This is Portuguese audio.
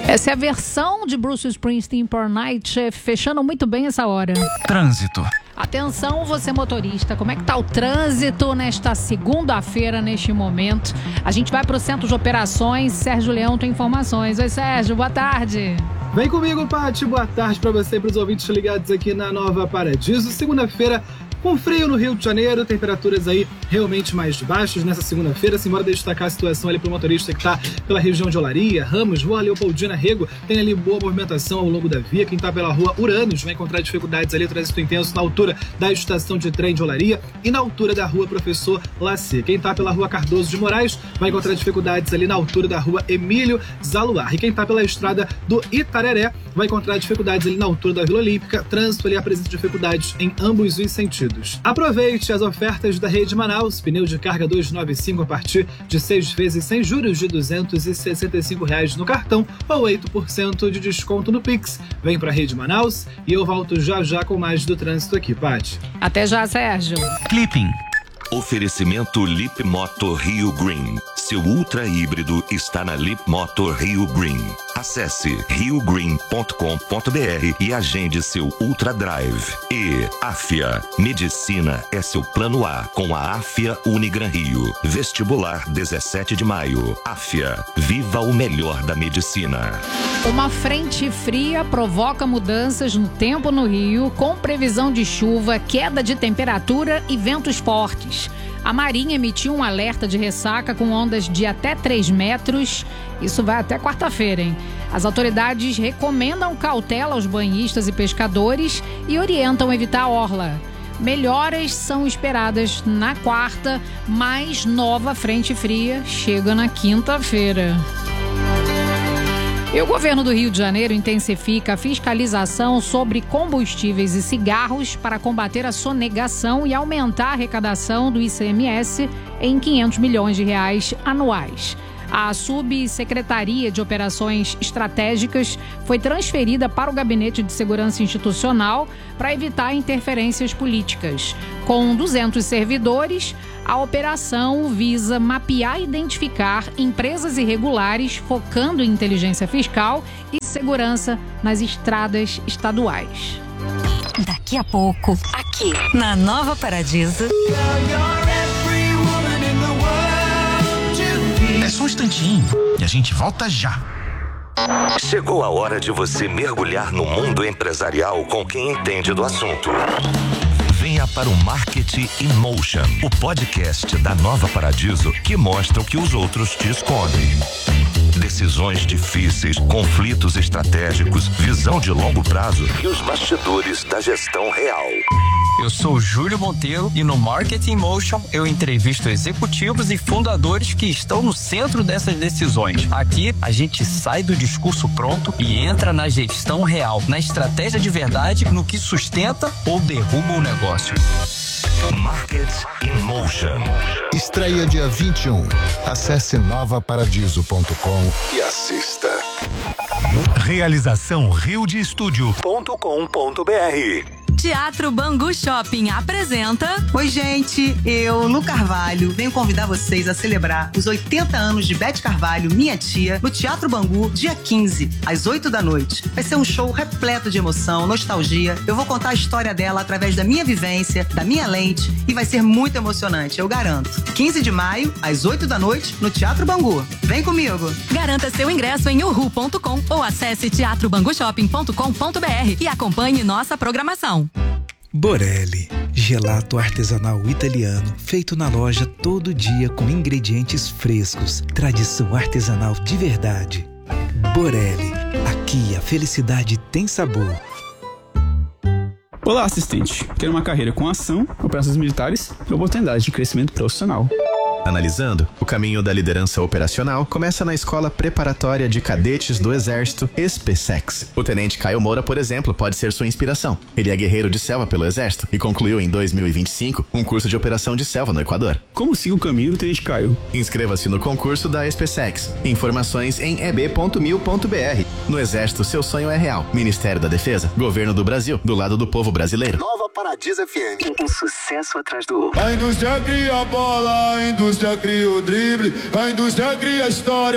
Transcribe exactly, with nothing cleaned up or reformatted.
Essa é a versão de Bruce Springsteen por Night, fechando muito bem essa hora. Trânsito. Atenção, você motorista, como é que tá o trânsito nesta segunda-feira, neste momento? A gente vai para o Centro de Operações. Sérgio Leão tem informações. Oi, Sérgio, boa tarde. Vem comigo, Paty. Boa tarde para você e para os ouvintes ligados aqui na Nova Paradiso. Segunda-feira com frio no Rio de Janeiro, temperaturas aí realmente mais baixas nessa segunda-feira. Simbora destacar a situação ali para o motorista que está pela região de Olaria, Ramos, Rua Leopoldina Rego, tem ali boa movimentação ao longo da via. Quem está pela Rua Uranos vai encontrar dificuldades ali, trânsito intenso na altura da estação de trem de Olaria e na altura da Rua Professor Lacer. Quem está pela Rua Cardoso de Moraes vai encontrar dificuldades ali na altura da Rua Emílio Zaluar. E quem está pela estrada do Itararé vai encontrar dificuldades ali na altura da Vila Olímpica. Trânsito ali apresenta dificuldades em ambos os sentidos. Aproveite as ofertas da Rede Manaus. Pneu de carga duzentos e noventa e cinco a partir de seis vezes sem juros de duzentos e sessenta e cinco reais no cartão ou oito por cento de desconto no Pix. Vem pra Rede Manaus e eu volto já já com mais do trânsito aqui, Paty. Até já, Sérgio. Clipping. Oferecimento Lip Moto Rio Green. Seu ultra híbrido está na Lip Moto Rio Green. Acesse rio green ponto com ponto b r e agende seu Ultra Drive. E Afia. Medicina é seu plano A com a Afia Unigran Rio. Vestibular dezessete de maio. Afia. Viva o melhor da medicina. Uma frente fria provoca mudanças no tempo no Rio, com previsão de chuva, queda de temperatura e ventos fortes. A Marinha emitiu um alerta de ressaca com ondas de até três metros. Isso vai até quarta-feira, hein? As autoridades recomendam cautela aos banhistas e pescadores e orientam evitar a orla. Melhoras são esperadas na quarta, mas nova frente fria chega na quinta-feira. E o governo do Rio de Janeiro intensifica a fiscalização sobre combustíveis e cigarros para combater a sonegação e aumentar a arrecadação do I C M S em quinhentos milhões de reais anuais. A Subsecretaria de Operações Estratégicas foi transferida para o Gabinete de Segurança Institucional para evitar interferências políticas. Com duzentos servidores, a operação visa mapear e identificar empresas irregulares, focando em inteligência fiscal e segurança nas estradas estaduais. Daqui a pouco, aqui na Nova Paradiso. É só um instantinho e a gente volta já. Chegou a hora de você mergulhar no mundo empresarial com quem entende do assunto. Venha para o Marketing in Motion, o podcast da Nova Paradiso que mostra o que os outros te escondem. Decisões difíceis, conflitos estratégicos, visão de longo prazo e os bastidores da gestão real. Eu sou Júlio Monteiro e no Marketing Motion eu entrevisto executivos e fundadores que estão no centro dessas decisões. Aqui a gente sai do discurso pronto e entra na gestão real, na estratégia de verdade, no que sustenta ou derruba o negócio. Marketing in Motion. Estreia dia vinte e um. Acesse nova paradiso ponto com e assista. Realização rio de estúdio ponto com ponto b r. Teatro Bangu Shopping apresenta... Oi, gente, eu, Lu Carvalho, venho convidar vocês a celebrar os oitenta anos de Beth Carvalho, minha tia, no Teatro Bangu, dia quinze, às oito da noite. Vai ser um show repleto de emoção, nostalgia. Eu vou contar a história dela através da minha vivência, da minha lente, e vai ser muito emocionante, eu garanto. quinze de maio, às oito da noite, no Teatro Bangu. Vem comigo! Garanta seu ingresso em uhu ponto com ou acesse teatro bangu shopping ponto com ponto b r e acompanhe nossa programação. Borelli, gelato artesanal italiano, feito na loja todo dia com ingredientes frescos, tradição artesanal de verdade. Borelli, aqui a felicidade tem sabor. Olá, assistente. Quero uma carreira com ação, operações militares e oportunidades de crescimento profissional. Analisando, o caminho da liderança operacional começa na Escola Preparatória de Cadetes do Exército, ESPESEX. O tenente Caio Moura, por exemplo, pode ser sua inspiração. Ele é guerreiro de selva pelo Exército e concluiu em dois mil e vinte e cinco um curso de operação de selva no Equador. Como siga o caminho do tenente Caio? Inscreva-se no concurso da ESPESEX. Informações em e b ponto mil ponto b r. No Exército, seu sonho é real. Ministério da Defesa, Governo do Brasil, do lado do povo brasileiro. Nova Paradiso F M. Um sucesso atrás do outro. A indústria cria a bola, a indústria cria o drible, a indústria cria a história.